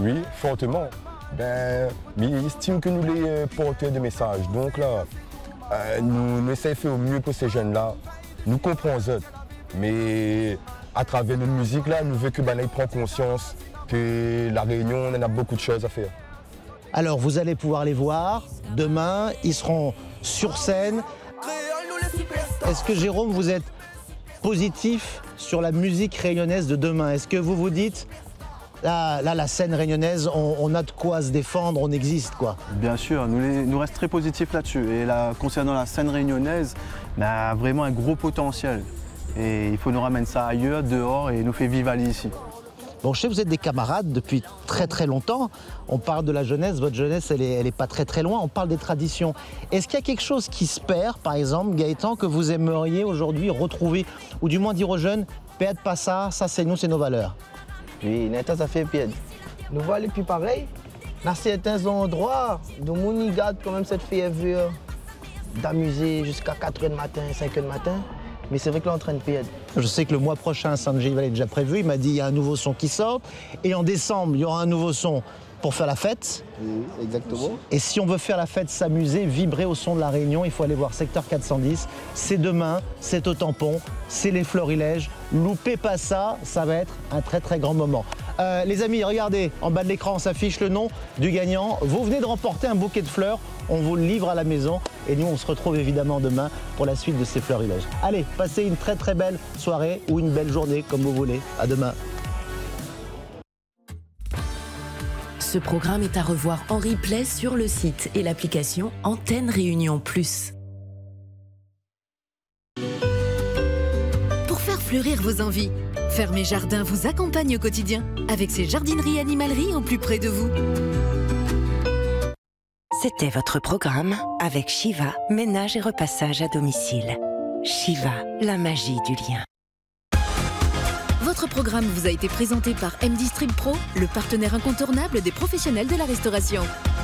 Oui, fortement. Mais il estime que nous les porteurs de messages. Donc là, nous essayons de faire au mieux pour ces jeunes-là. Nous comprenons eux. Mais à travers notre musique, là, nous voulons que ils prennent conscience que la Réunion, on a beaucoup de choses à faire. Alors, vous allez pouvoir les voir. Demain, ils seront sur scène. Est-ce que, Jérôme, vous êtes positif sur la musique réunionnaise de demain? Est-ce que vous vous dites, là la scène réunionnaise, on a de quoi se défendre, on existe, quoi? Bien sûr, nous restons très positifs là-dessus. Et là, concernant la scène réunionnaise, on a vraiment un gros potentiel. Et il faut nous ramener ça ailleurs, dehors, et nous faire vivre ici. Bon, je sais que vous êtes des camarades depuis très très longtemps. On parle de la jeunesse, votre jeunesse, elle est pas très très loin. On parle des traditions. Est-ce qu'il y a quelque chose qui se perd, par exemple, Gaëtan, que vous aimeriez aujourd'hui retrouver, ou du moins dire aux jeunes, perdez pas ça, ça c'est nous, c'est nos valeurs? Oui, Neta, ça fait perdre. Nous voilà plus pareil. Dans certains endroits, de mon garde quand même cette ferveur d'amuser jusqu'à 4h du matin, 5h du matin. Mais c'est vrai que là, on est en train de perdre. Je sais que le mois prochain, Sanjiv est déjà prévu. Il m'a dit qu'il y a un nouveau son qui sort. Et en décembre, il y aura un nouveau son pour faire la fête. Oui, exactement. Et si on veut faire la fête, s'amuser, vibrer au son de la Réunion, il faut aller voir Secteur 410. C'est demain, c'est au Tampon, c'est les Florilèges. Loupez pas ça, ça va être un très très grand moment. Les amis, regardez, en bas de l'écran s'affiche le nom du gagnant. Vous venez de remporter un bouquet de fleurs, on vous le livre à la maison. Et nous, on se retrouve évidemment demain pour la suite de ces Florilèges. Allez, passez une très très belle soirée ou une belle journée, comme vous voulez. À demain. Ce programme est à revoir en replay sur le site et l'application Antenne Réunion Plus. Pour faire fleurir vos envies, Fermé Jardin vous accompagne au quotidien avec ses jardineries animaleries au plus près de vous. C'était votre programme avec Shiva, ménage et repassage à domicile. Shiva, la magie du lien. Votre programme vous a été présenté par M-Distrib Pro, le partenaire incontournable des professionnels de la restauration.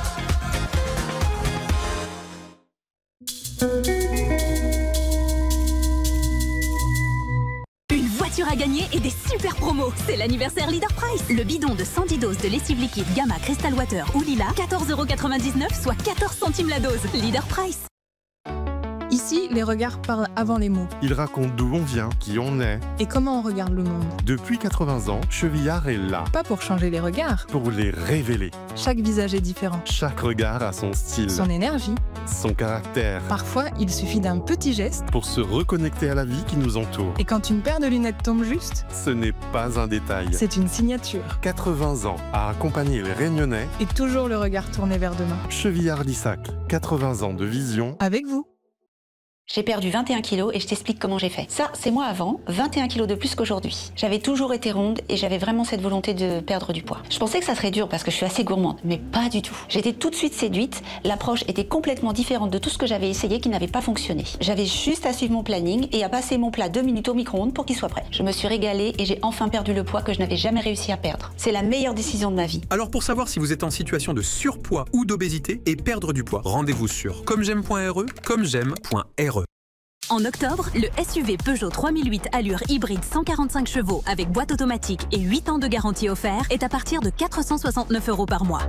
Une voiture à gagner et des super promos. C'est l'anniversaire Leader Price. Le bidon de 110 doses de lessive liquide Gamma Crystal Water ou Lila, 14,99 €, soit 14 centimes la dose. Leader Price. Ici, les regards parlent avant les mots. Ils racontent d'où on vient, qui on est. Et comment on regarde le monde. Depuis 80 ans, Chevillard est là. Pas pour changer les regards. Pour les révéler. Chaque visage est différent. Chaque regard a son style. Son énergie. Son caractère. Parfois, il suffit d'un petit geste pour se reconnecter à la vie qui nous entoure. Et quand une paire de lunettes tombe juste, ce n'est pas un détail. C'est une signature. 80 ans à accompagner les Réunionnais. Et toujours le regard tourné vers demain. Chevillard-Lissac, 80 ans de vision. Avec vous. J'ai perdu 21 kilos et je t'explique comment j'ai fait. Ça, c'est moi avant, 21 kilos de plus qu'aujourd'hui. J'avais toujours été ronde et j'avais vraiment cette volonté de perdre du poids. Je pensais que ça serait dur parce que je suis assez gourmande, mais pas du tout. J'étais tout de suite séduite, l'approche était complètement différente de tout ce que j'avais essayé qui n'avait pas fonctionné. J'avais juste à suivre mon planning et à passer mon plat 2 minutes au micro-ondes pour qu'il soit prêt. Je me suis régalée et j'ai enfin perdu le poids que je n'avais jamais réussi à perdre. C'est la meilleure décision de ma vie. Alors pour savoir si vous êtes en situation de surpoids ou d'obésité et perdre du poids, rendez-vous sur commej'aime.re, commej'aime.re. En octobre, le SUV Peugeot 3008 Allure hybride 145 chevaux avec boîte automatique et 8 ans de garantie offert est à partir de 469 € par mois.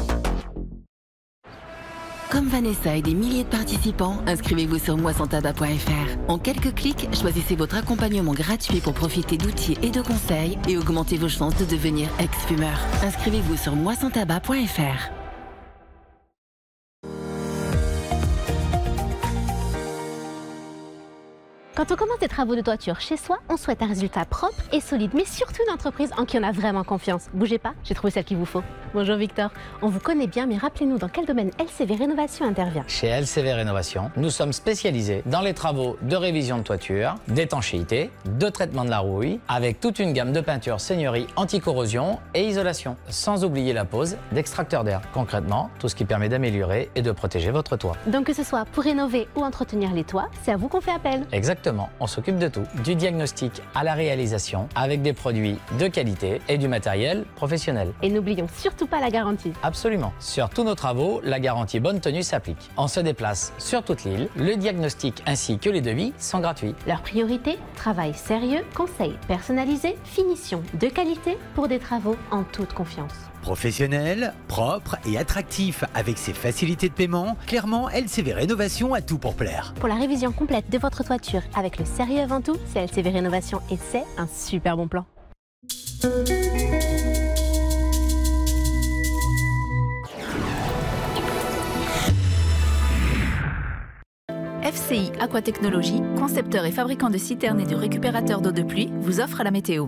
Comme Vanessa et des milliers de participants, inscrivez-vous sur moissontabac.fr. En quelques clics, choisissez votre accompagnement gratuit pour profiter d'outils et de conseils et augmenter vos chances de devenir ex-fumeur. Inscrivez-vous sur moissontabac.fr. Quand on commence des travaux de toiture chez soi, on souhaite un résultat propre et solide, mais surtout une entreprise en qui on a vraiment confiance. Bougez pas, j'ai trouvé celle qu'il vous faut. Bonjour Victor, on vous connaît bien, mais rappelez-nous dans quel domaine LCV Rénovation intervient. Chez LCV Rénovation, nous sommes spécialisés dans les travaux de révision de toiture, d'étanchéité, de traitement de la rouille, avec toute une gamme de peintures seigneurie anti-corrosion et isolation, sans oublier la pose d'extracteurs d'air. Concrètement, tout ce qui permet d'améliorer et de protéger votre toit. Donc que ce soit pour rénover ou entretenir les toits, c'est à vous qu'on fait appel. Exactement. On s'occupe de tout, du diagnostic à la réalisation, avec des produits de qualité et du matériel professionnel. Et n'oublions surtout pas la garantie. Absolument. Sur tous nos travaux, la garantie bonne tenue s'applique. On se déplace sur toute l'île, le diagnostic ainsi que les devis sont gratuits. Leur priorité, travail sérieux, conseils personnalisés, finition de qualité pour des travaux en toute confiance. Professionnel, propre et attractif avec ses facilités de paiement, clairement LCV Rénovation a tout pour plaire. Pour la révision complète de votre toiture avec le sérieux avant tout, c'est LCV Rénovation et c'est un super bon plan. FCI Aquatechnologie, concepteur et fabricant de citernes et de récupérateurs d'eau de pluie, vous offre la météo.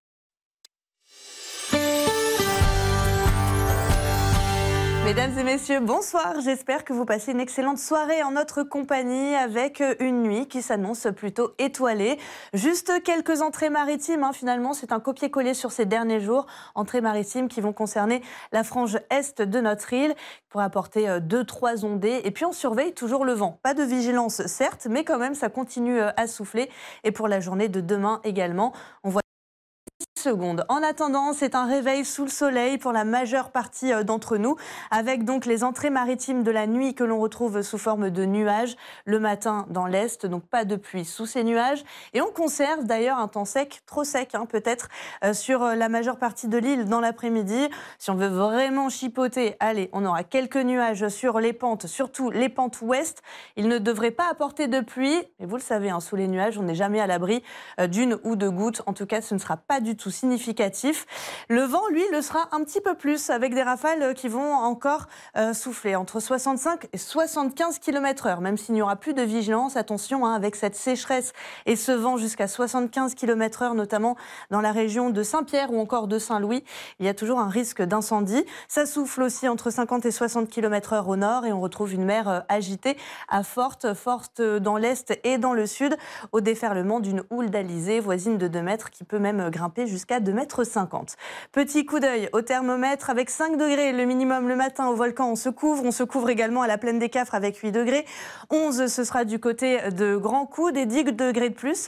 Mesdames et messieurs, bonsoir. J'espère que vous passez une excellente soirée en notre compagnie avec une nuit qui s'annonce plutôt étoilée. Juste quelques entrées maritimes, finalement, c'est un copier-coller sur ces derniers jours. Entrées maritimes qui vont concerner la frange est de notre île pour apporter 2-3 ondées. Et puis on surveille toujours le vent. Pas de vigilance certes, mais quand même ça continue à souffler. Et pour la journée de demain également, on voit secondes. En attendant, c'est un réveil sous le soleil pour la majeure partie d'entre nous, avec donc les entrées maritimes de la nuit que l'on retrouve sous forme de nuages le matin dans l'est, donc pas de pluie sous ces nuages. Et on conserve d'ailleurs un temps sec, trop sec peut-être, sur la majeure partie de l'île dans l'après-midi. Si on veut vraiment chipoter, allez, on aura quelques nuages sur les pentes, surtout les pentes ouest. Ils ne devraient pas apporter de pluie, et vous le savez, sous les nuages, on n'est jamais à l'abri d'une ou deux gouttes. En tout cas, ce ne sera pas du tout significatif. Le vent, lui, le sera un petit peu plus, avec des rafales qui vont encore souffler entre 65 et 75 km/h, même s'il n'y aura plus de vigilance. Attention, avec cette sécheresse et ce vent jusqu'à 75 km/h, notamment dans la région de Saint-Pierre ou encore de Saint-Louis, il y a toujours un risque d'incendie. Ça souffle aussi entre 50 et 60 km/h au nord et on retrouve une mer agitée à forte dans l'est et dans le sud, au déferlement d'une houle d'alizé voisine de 2 mètres qui peut même grimper jusqu'à 2,50 mètres. Petit coup d'œil au thermomètre avec 5 degrés le minimum le matin au volcan. On se couvre également à la plaine des Cafres avec 8 degrés. 11, ce sera du côté de Grand Coude et 10 degrés de plus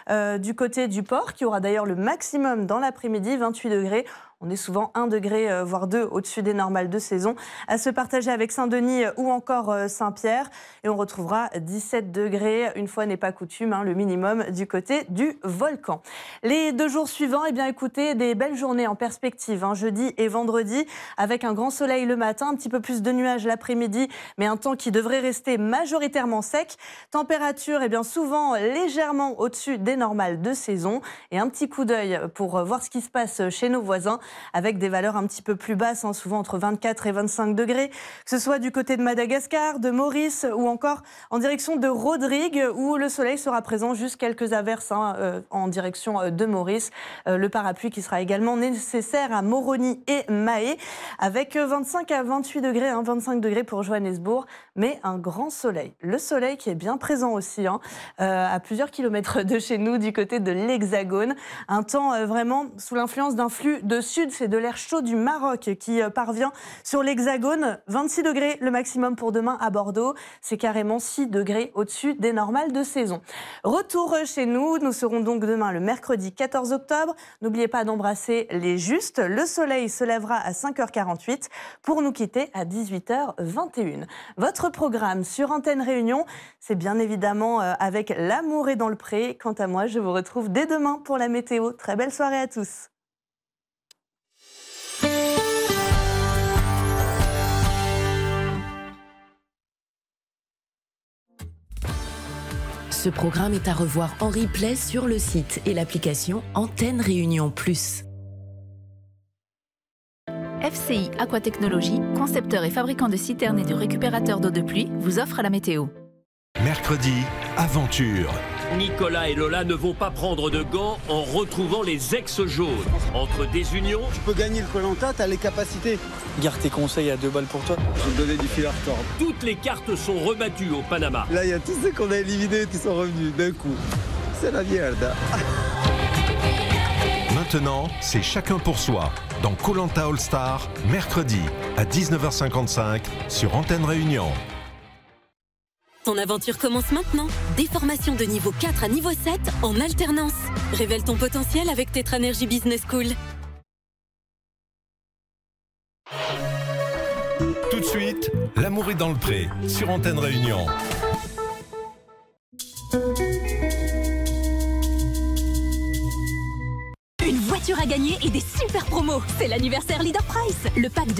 du côté du port qui aura d'ailleurs le maximum dans l'après-midi, 28 degrés. On est souvent 1 degré, voire 2 au-dessus des normales de saison, à se partager avec Saint-Denis ou encore Saint-Pierre. Et on retrouvera 17 degrés, une fois n'est pas coutume, le minimum du côté du volcan. Les 2 jours suivants, écoutez, des belles journées en perspective, jeudi et vendredi, avec un grand soleil le matin, un petit peu plus de nuages l'après-midi, mais un temps qui devrait rester majoritairement sec. Température, souvent légèrement au-dessus des normales de saison. Et un petit coup d'œil pour voir ce qui se passe chez nos voisins, avec des valeurs un petit peu plus basses, souvent entre 24 et 25 degrés, que ce soit du côté de Madagascar, de Maurice ou encore en direction de Rodrigue, où le soleil sera présent, juste quelques averses en direction de Maurice. Le parapluie qui sera également nécessaire à Moroni et Mahé, avec 25 à 28 degrés, 25 degrés pour Johannesburg, mais un grand soleil. Le soleil qui est bien présent aussi, à plusieurs kilomètres de chez nous, du côté de l'Hexagone. Un temps vraiment sous l'influence d'un flux de sud, c'est de l'air chaud du Maroc qui parvient sur l'Hexagone. 26 degrés le maximum pour demain à Bordeaux. C'est carrément 6 degrés au-dessus des normales de saison. Retour chez nous. Nous serons donc demain le mercredi 14 octobre. N'oubliez pas d'embrasser les justes. Le soleil se lèvera à 5h48 pour nous quitter à 18h21. Votre programme sur Antenne Réunion, c'est bien évidemment avec L'amour est dans le pré. Quant à moi, je vous retrouve dès demain pour la météo. Très belle soirée à tous. Ce programme est à revoir en replay sur le site et l'application Antenne Réunion Plus. FCI Aquatechnologie, concepteur et fabricant de citernes et de récupérateurs d'eau de pluie, vous offre la météo. Mercredi, aventure. Nicolas et Lola ne vont pas prendre de gants en retrouvant les ex-jaunes. Entre des unions... Tu peux gagner le Koh-Lanta, t'as les capacités. Garde tes conseils à 2 balles pour toi. Je vais te donner du fil à retordre. Toutes les cartes sont rebattues au Panama. Là, il y a tous ceux qu'on a éliminés qui sont revenus d'un coup. C'est la merde. Maintenant, c'est chacun pour soi. Dans Koh-Lanta All-Star, mercredi à 19h55 sur Antenne Réunion. Ton aventure commence maintenant. Des formations de niveau 4 à niveau 7 en alternance. Révèle ton potentiel avec Tetra Energy Business School. Tout de suite, L'amour est dans le pré sur Antenne Réunion. Une voiture voitures à gagner et des super promos. C'est l'anniversaire Leader Price. Le pack de